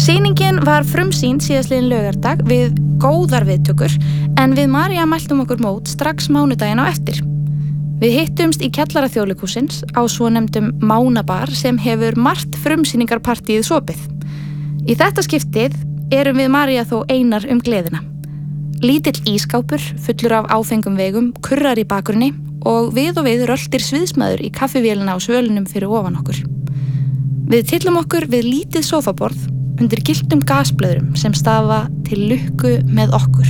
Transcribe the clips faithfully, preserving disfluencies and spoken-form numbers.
Sýningin var frumsýnd síðastliðinn laugardag við góðar viðtökur en við María mæltum okkur mót strax mánudaginn á eftir. Við hittumst í kjallara Þjóðleikhússins á svonefndum Mánabar sem hefur margt frumsýningarpartíið sopið. Í þetta skiptið erum við María þó einar um gleðina. Lítill ískápur, fullur af áfengum vegum, kurrar í bakgrunni og við og við röltir sviðsmaður í kaffivélina á svölunum fyrir ofan okkur. Við tyllum okkur við lítið sófaborð undir gylltum gasblöðrum sem stafa til lukku með okkur.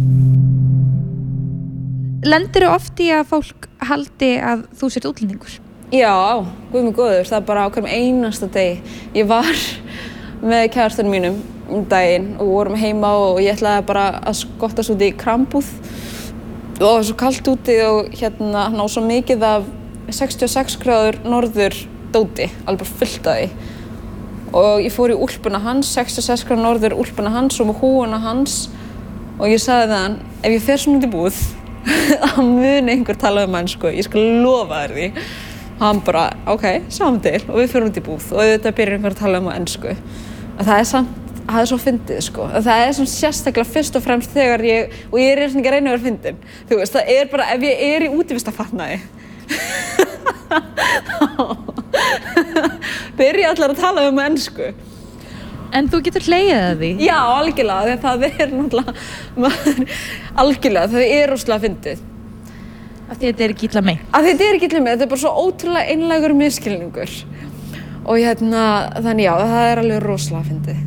Lendirðu oft í að fólk haldi að þú sért útlendingur? Já, guð mig góður, það er bara á hverjum einasta degi. Ég var með kærastunum mínum um daginn og vorum heima og ég ætlaði bara að skottast út í krambúð og það var svo kalt úti og hérna hann á svo mikið af sextíu og sex gráður norður dóti, alveg bara fullt af því. Og ég fór í úlpuna hans, sextíu og sex gráður norður úlpuna hans og með húfuna hans og ég sagði við hann, ef ég fer svona út í búð þá muni einhver tala um ensku, ég skal lofa þér því. Hann bara, ok, sjáum til og við fyrir út í búð og auðvitað byrjar einhver að tala um ensku. En það er samt, það er svo fyndið sko. Það er svona sérstaklega fyrst og fremst þegar ég, og ég er ekki að reyna að vera fyndin. Þú veist, það er bara ef ég er í útivistarfatnaði. Byrja allar að tala um ensku. En þú getur hlegið að því? Já, algjörlega, því það er náttúrulega, algjörlega, það er rosalega fyndið. Af því þetta er ekki illa meint? Af því þetta er ekki illa meint, þetta er bara svo ótrúlega einlægur misskilningur. Og hérna, þannig já, það er alveg rosalega fyndið.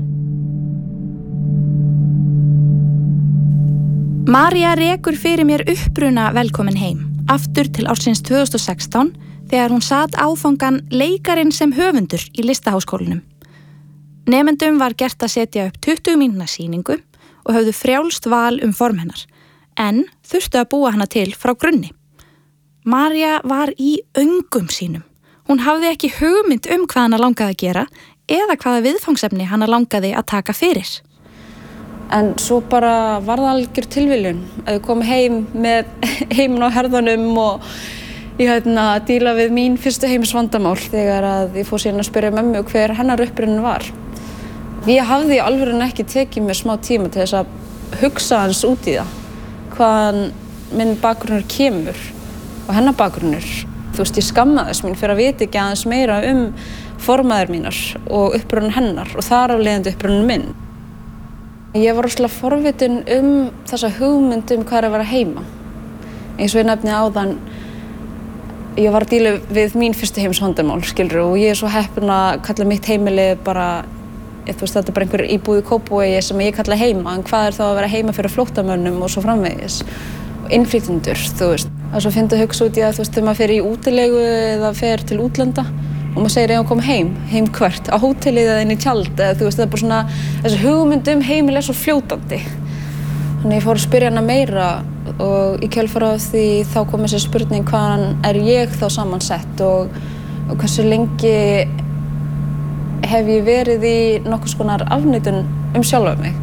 María rekur fyrir mér uppruna velkomin heim, aftur til ársins tvö þúsund og sextán, þegar hún sat áfangan leikarinn sem höfundur í Listaháskólanum. Nemendum var gert að setja upp tuttugu mínútna sýningu og höfðu frjálst val um form hennar, en þurftu að búa hana til frá grunni. María var í öngum sínum. Hún hafði ekki hugmynd um hvað hana langaði að gera eða hvaða viðfangsefni hana langaði að taka fyrir. En svo bara var það algjör tilviljun að ég kom heim með heiminn á herðunum og ég hérna að díla við mín fyrstu heimsvandamál þegar að ég fór síðan að spyrja mömmu hver hennar upprunnin var. Ég hafði í alvörunni ekki tekið mér smá tíma til þess að hugsa hans út í það, hvaðan minn bakgrunnur kemur og hennar bakgrunnur. Þú veist, ég skammaðist mín fyrir að vita ekki aðeins meira um formæður mínar og upprunnin hennar og þar af leiðandi upprunnin minn. Ég var rosalega forvitin um þessa hugmynd um hvað er að vera heima. Eins og ég nefni áðan, ég var að díla við mín fyrstu heimsvandamál, skilur, og ég er svo heppin að kalla mitt heimili bara, ég, þú veist, þetta er bara einhver íbúð í Kópavogi sem ég kalla heima, en hvað er þá að vera heima fyrir flóttamönnum og svo framvegis. Og innflytjendur, þú veist. Það er svo fyndið að hugsa út í að, þú veist, þegar maður fer í útilegu eða fer til útlanda og maður segir ég að koma heim, heim hvert, á hótelið eða inn í tjald, eða þú veist, það er bara svona, þessi hugmynd um heimil er svo fljótandi. Þannig ég fór að spyrja hana meira og í kjölfar á því þá kom þessi spurning hvaðan er ég þá samansett og, og hversu lengi hef ég verið í nokkurs konar afneitun um sjálfa mig.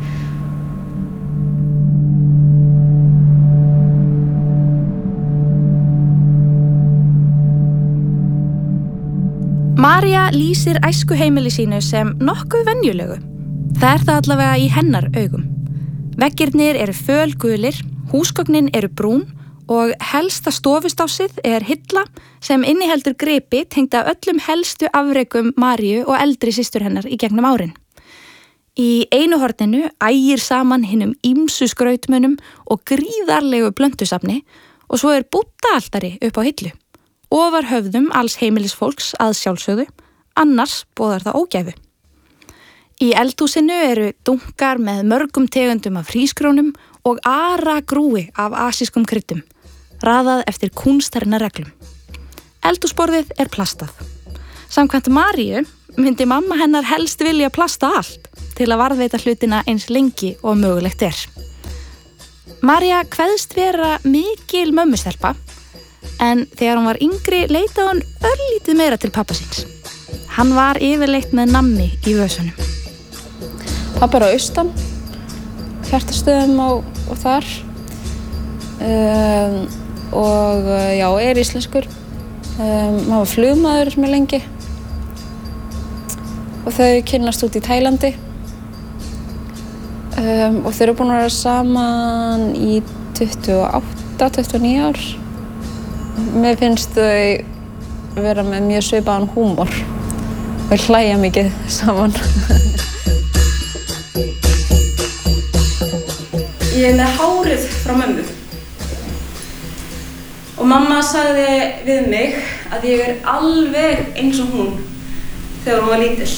María lýsir æskuheimili sínu sem nokkuð venjulegu. Það er það allavega í hennar augum. Veggirnir eru fölgulir, húsgögnin eru brún og helsta stofustásið er hilla sem inniheldur gripi tengda öllum helstu afrekum Maríu og eldri systur hennar í gegnum árin. Í einu horninu ægir saman hinum ýmsu skrautmunum og gríðarlegu blöndusafni og svo er búddaaltari upp á hillu. Ofar höfðum alls heimilisfólks að sjálfsögðu, annars boðar það ógæfu. Í eldhúsinu eru dunkar með mörgum tegundum af hrísgrónum og aragrúi af asískum kryddum, raðað eftir kúnstarinnar reglum. Eldhúsborðið er plastað. Samkvæmt Maríu myndi mamma hennar helst vilja plasta allt til að varðveita hlutina eins lengi og mögulegt er. María kveðst vera mikil mömmustelpa, en þegar hún var yngri leitaði hún örlítið meira til pappa síns. Hann var yfirleitt með nammi í vösunum. Pappa er á austan, hjartastöðum og, og þar um, og já, er íslenskur. Um, hann var flugmaður með lengi og þau kynnast út í Tælandi Um, og þau eru búin að vera saman í tuttugu og átta til tuttugu og níu ár. Mér finnst þau vera með mjög svipaðan húmor og hlæja mikið saman. Ég er með hárið frá mömmu og mamma sagði við mig að ég er alveg eins og hún þegar hún var lítil.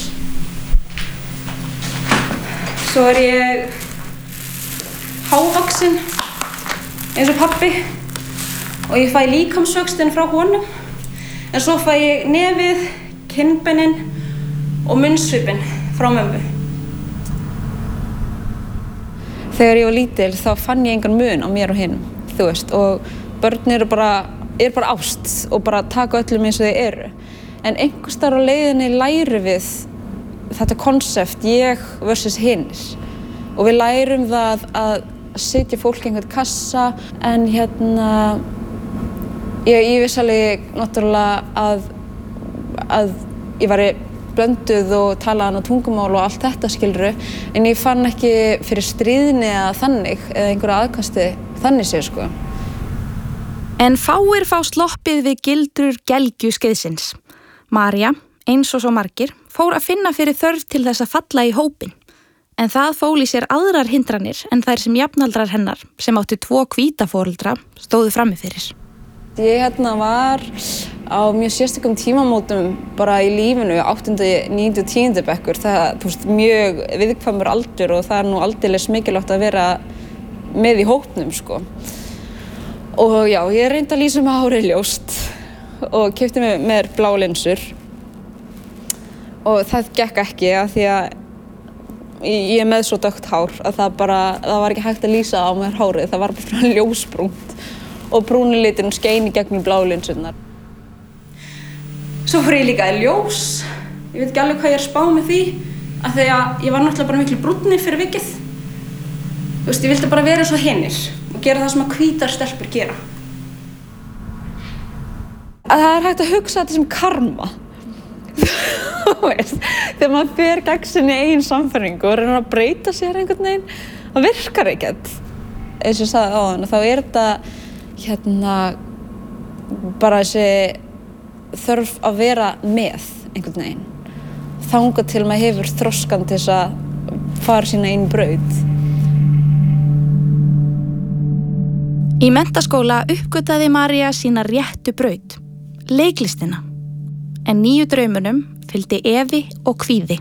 Svo er ég hávaxin eins og pabbi og ég fæ líkamsvöxtinn frá honum, en svo fæ ég nefið, kinnbeinin og munnsvipinn frá mömmu. Þegar ég var lítil þá fann ég engan mun á mér og hinum, þú veist, og börn eru bara, er bara ást og bara taka öllum eins og þau eru. En einhvers staðar á leiðinni lærum við þetta konsept ég versus hinir. Og við lærum það að setja fólk í einhvern kassa, en hérna, ég, ég viss alveg náttúrulega að, að ég væri blönduð og talaði hana tungumál og allt þetta skiluru, en ég fann ekki fyrir stríðni eða þannig, eða einhverja aðkasti þannig séð sko. En fáir fá sloppið við gildrur gelgju skeiðsins. María, eins og svo margir, fór að finna fyrir þörf til þess að falla í hópinn. En það fól í sér aðrar hindranir en þær sem jafnaldrar hennar, sem áttu tvo hvítaforeldra, stóðu frammi fyrir. Ég hérna var á mjög sérstökum tímamótum bara í lífinu, áttundi, níundi og tíundi bekkur. Það er þú veist, mjög viðkvæmur aldur og það er nú aldeilis mikilvægt að vera með í hópnum sko. Og já, ég reyndi að lýsa með hárið ljóst og keypti mér, mér blá linsur. Og það gekk ekki af því að ég er með svo dökkt hár að það bara, það var ekki hægt að lýsa á mér hárið, það var bara ljósbrúnt. Og brúni liturinn skein í gegnum bláu linsurnar. Svo fór ég líka í ljós. Ég veit ekki alveg hvað ég er að spá með því, af því að ég var náttúrulega bara miklu brúnni fyrir vikið. Þú veist, ég vildi bara vera eins og hinir og gera það sem að hvítar stelpur gera. Að það er hægt að hugsa þetta sem karma. Þú veist, þegar maður fer gegn sinni eigin samfæringu og reynir að breyta sér einhvern veginn, það virkar ekkert. Eins og ég sagði áðan, þá er þetta hérna bara þessi þörf að vera með einhvern veginn. Þangað til maður hefur þroskan til þess að fara sína einn braut. Í menntaskóla uppgötaði María sína réttu braut, leiklistina. En nýju draumunum fylgdi efi og kvíði.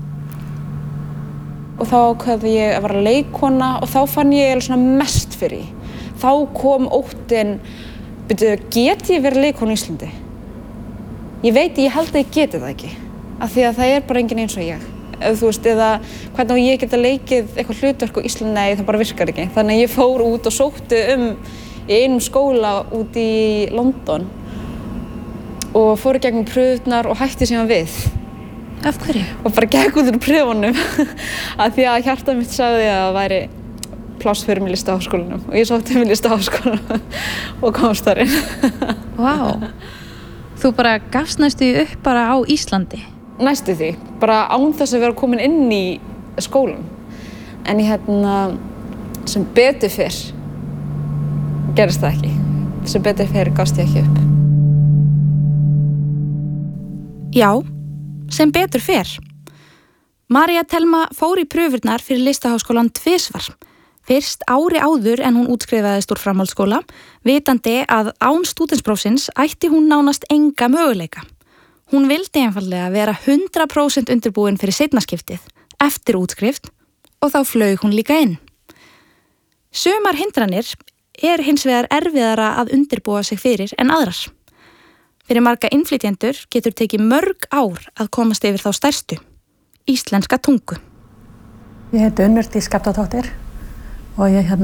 Og þá ákveði ég að vera leikkona og þá fann ég svona mest fyrir því. Þá kom óttinn, byrju, get ég verið leikkona í Íslandi? Ég veit, ég held að ég geti það ekki. Af því að það er bara enginn eins og ég. Ef þú veist, eða hvernig ég geta leikið eitthvað hlutverk á Íslandi, nei, það bara virkar ekki. Þannig að ég fór út og sótti um í einum skóla út í London og fór í gegnum pröfurnar og hætti síðan við. Af hverju? Og bara gekk út úr pröfunum. Af því að hjartað mitt sagði að það væri pláss fyrir mig í Listaháskólanum og ég sótti mig í Listaháskólanum og komst þar inn. Vá. Þú bara gafst næstu upp bara á Íslandi? Næstu því, bara án þess að vera komin inn í skólan. En ég hérna, sem betur fyrr, gerist það ekki. Sem betur fyrr gafst ég ekki upp. Já, sem betur fyrr. María Thelma fór í pröfurnar fyrir Listaháskólan tvisvar. Fyrst ári áður en hún útskrifaðist úr framhaldsskóla, vitandi að án stúdentsprófsins ætti hún nánast enga möguleika. Hún vildi einfaldlega vera hundrað prósent undirbúin fyrir seinnaskiptið, eftir útskrift, og þá flaug hún líka inn. Sumar hindranir er hins vegar erfiðara að undirbúa sig fyrir en aðrar. Fyrir marga innflytjendur getur tekið mörg ár að komast yfir þá stærstu, íslenska tungu. Ég heiti Unnur Dís Skaptadóttir og ég hérna